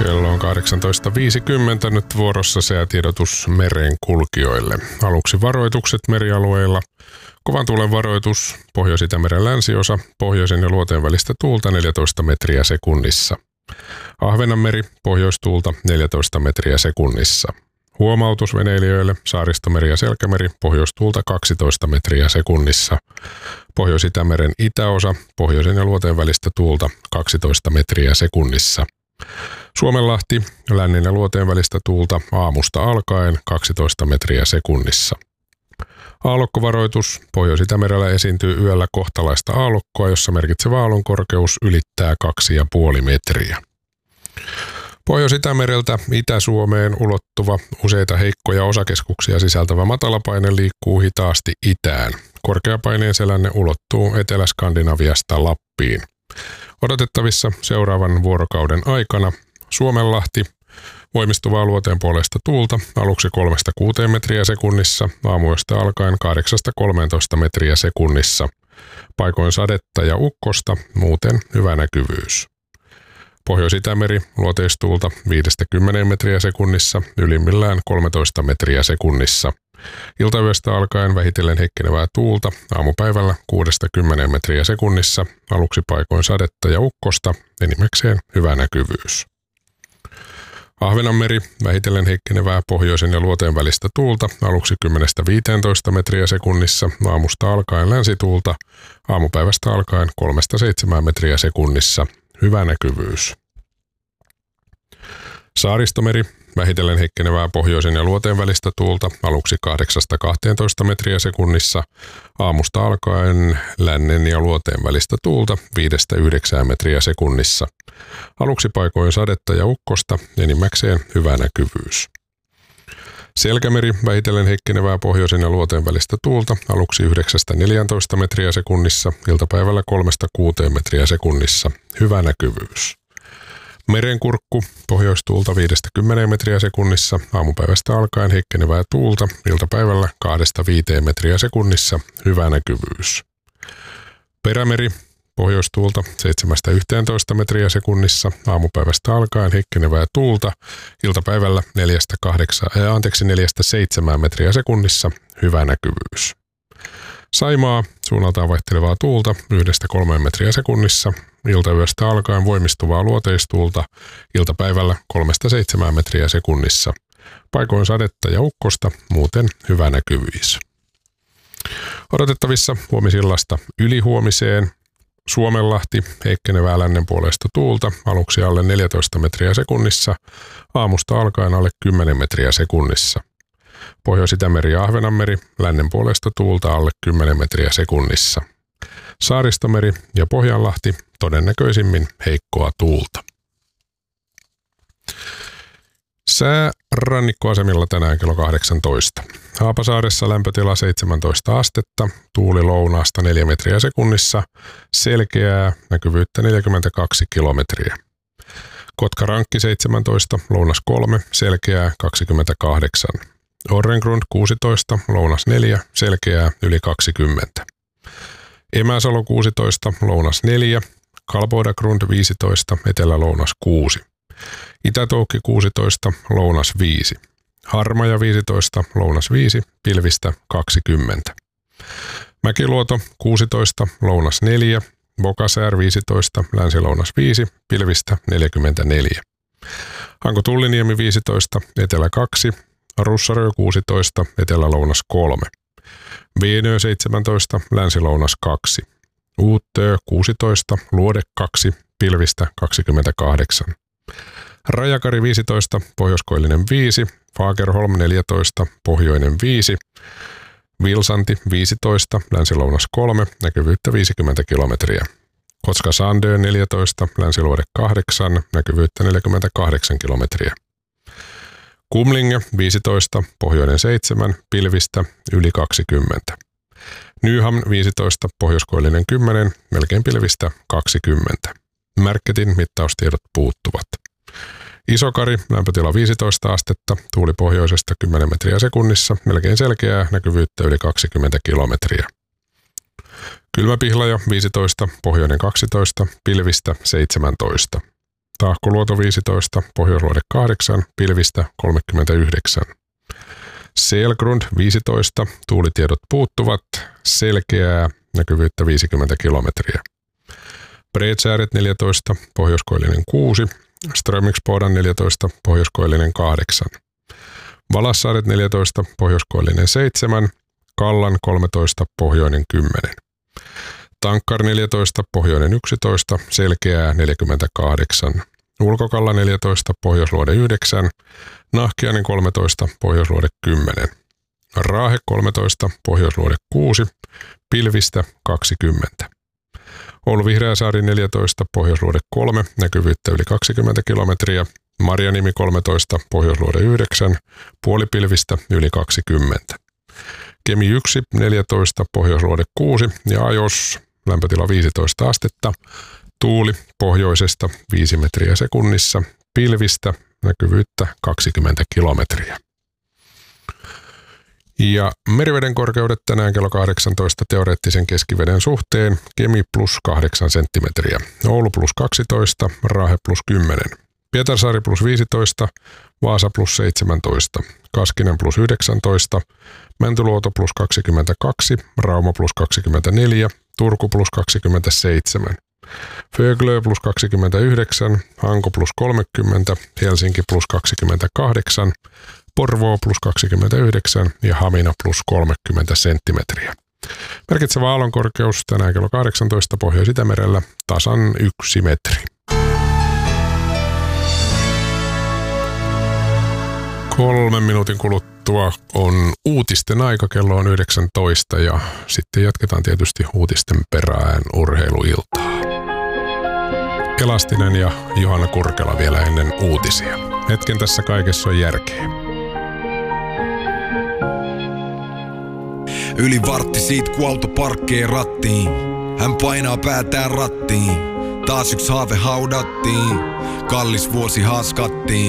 Kello on 18.50 nyt vuorossa säätiedotus merenkulkijoille. Aluksi varoitukset merialueilla. Kovan tuulen varoitus, Pohjois-Itämeren länsiosa, pohjoisen ja luoteen välistä tuulta 14 metriä sekunnissa. Ahvenanmeri, pohjoistuulta 14 metriä sekunnissa. Huomautus veneilijöille, Saaristomeri ja Selkämeri, pohjoistuulta 12 metriä sekunnissa. Pohjois-Itämeren itäosa, pohjoisen ja luoteen välistä tuulta 12 metriä sekunnissa. Suomenlahti, lännen ja luoteen välistä tuulta aamusta alkaen 12 metriä sekunnissa. Aallokkovaroitus, Pohjois-Itämerellä esiintyy yöllä kohtalaista aallokkoa, jossa merkitsevä aallon korkeus ylittää 2,5 metriä. Pohjois-Itämereltä Itä-Suomeen ulottuva useita heikkoja osakeskuksia sisältävä matalapaine liikkuu hitaasti itään. Korkeapaineen selänne ulottuu Etelä-Skandinaviasta Lappiin. Odotettavissa seuraavan vuorokauden aikana Suomenlahti, voimistuvaa luoteen puolesta tuulta, aluksi 3-6 metriä sekunnissa, aamuyöstä alkaen 8-13 metriä sekunnissa. Paikoin sadetta ja ukkosta, muuten hyvä näkyvyys. Pohjois-Itämeri, luoteistuulta 5-10 metriä sekunnissa, ylimmillään 13 metriä sekunnissa. Iltayöstä alkaen vähitellen heikkenevää tuulta, aamupäivällä 6-10 metriä sekunnissa, aluksi paikoin sadetta ja ukkosta, enimmäkseen hyvä näkyvyys. Ahvenanmeri, vähitellen heikkenevää pohjoisen ja luoteen välistä tuulta, aluksi 10-15 metriä sekunnissa, aamusta alkaen länsituulta, aamupäivästä alkaen 3-7 metriä sekunnissa, hyvä näkyvyys. Saaristomeri, vähitellen heikkenevää pohjoisen ja luoteen välistä tuulta, aluksi 8-12 metriä sekunnissa, aamusta alkaen lännen ja luoteen välistä tuulta 5-9 metriä sekunnissa. Aluksi paikoin sadetta ja ukkosta, enimmäkseen hyvä näkyvyys. Selkämeri, vähitellen heikkenevää pohjoisen ja luoteen välistä tuulta, aluksi 9-14 metriä sekunnissa, iltapäivällä 3-6 metriä sekunnissa, hyvä näkyvyys. Merenkurkku, pohjoistuulta 5-10 metriä sekunnissa, aamupäivästä alkaen heikkenevää tuulta, iltapäivällä 2-5 metriä sekunnissa, hyvä näkyvyys. Perämeri, pohjoistuulta 7-11 metriä sekunnissa, aamupäivästä alkaen heikkenevää tuulta, iltapäivällä 4-7 metriä sekunnissa, hyvä näkyvyys. Saimaa, suunnaltaan vaihtelevaa tuulta 1-3 metriä sekunnissa, iltayöstä alkaen voimistuvaa luoteistuulta, iltapäivällä 3-7 metriä sekunnissa. Paikoin sadetta ja ukkosta, muuten hyvä näkyvyys. Odotettavissa huomisillasta ylihuomiseen. Suomenlahti, heikkenevää lännen puolesta tuulta, aluksi alle 14 metriä sekunnissa, aamusta alkaen alle 10 metriä sekunnissa. Pohjois-Itämeri ja Ahvenanmeri, lännen puolesta tuulta alle 10 metriä sekunnissa. Saaristomeri ja Pohjanlahti, todennäköisimmin heikkoa tuulta. Sää rannikkoasemilla tänään kello 18. Haapasaaressa lämpötila 17 astetta, tuuli lounaasta 4 metriä sekunnissa, selkeää, näkyvyyttä 42 kilometriä. Kotkarankki 17, lounas 3, selkeää 28. Orrengrund 16, lounas 4, selkeää yli 20. Emäsalo 16, lounas 4, Kalbodagrund 15, etelä-lounas 6. Itätoukki 16, lounas 5. Harmaja 15, lounas 5, pilvistä 20. Mäkiluoto 16, lounas 4, Bokasäär 15, länsi-lounas 5, pilvistä 44. Hanko Tulliniemi 15, etelä 2, Russarö 16, etelä-lounas 3. Vienö 17, länsi-lounas 2. Uuttö 16, luode 2, pilvistä 28. Rajakari 15, pohjoiskoillinen 5, Fagerholm 14, pohjoinen 5, Vilsanti 15, länsi-lounas 3, näkyvyyttä 50 kilometriä. Kotka-Sandö 14, länsiluode 8, näkyvyyttä 48 kilometriä. Kumlinge 15, pohjoinen 7, pilvistä yli 20. Nyham 15, pohjoiskoillinen 10, melkein pilvistä 20. Märketin mittaustiedot puuttuvat. Isokari, lämpötila 15 astetta, tuuli pohjoisesta 10 metriä sekunnissa, melkein selkeää, näkyvyyttä yli 20 kilometriä. Kylmäpihlaja 15, pohjoinen 12, pilvistä 17. Tahkoluoto 15, Pohjoisluode 8, pilvistä 39. Selgrund 15, tuulitiedot puuttuvat, selkeää, näkyvyyttä 50 kilometriä. Bredsääret 14, pohjoiskoillinen 6, Strömmingsbodan 14, pohjoiskoillinen 8. Valassaaret 14, pohjoiskoillinen 7, Kallan 13, pohjoinen 10. Tankkar 14, pohjoinen 11, selkeää 48. Ulkokalla 14, pohjoisluode 9, Nahkiainen 13, pohjoisluode 10. Raahe 13, pohjoisluode 6, pilvistä 20. Oulu Vihreäsaari 14, pohjoisluode 3, näkyvyyttä yli 20 kilometriä. Marjanimi 13, pohjoisluode 9, puolipilvistä yli 20. Kemi 1, 14, pohjoisluode 6 ja Ajos, lämpötila 15 astetta. Tuuli pohjoisesta 5 metriä sekunnissa, pilvistä näkyvyyttä 20 kilometriä. Ja meriveden korkeudet tänään kello 18 teoreettisen keskiveden suhteen. Kemi plus 8 senttimetriä, Oulu plus 12, Raahe plus 10, Pietarsaari plus 15, Vaasa plus 17, Kaskinen plus 19, Mäntyluoto plus 22, Rauma plus 24, Turku plus 27, Föglö plus 29, Hanko plus 30, Helsinki plus 28, Porvoo plus 29 ja Hamina plus 30 senttimetriä. Merkitsevä aallonkorkeus tänään kello 18 Pohjois-Itämerellä tasan 1 metri. 3 minuutin kuluttua on uutisten aika, kello on 19 ja sitten jatketaan tietysti uutisten perään urheiluiltaa. Elastinen ja Johanna Kurkela vielä ennen uutisia. Hetken tässä kaikessa on järkeä. Yli vartti siitä, kun auto parkkee rattiin. Hän painaa päätään rattiin. Taas yksi haave haudattiin. Kallis vuosi haaskattiin.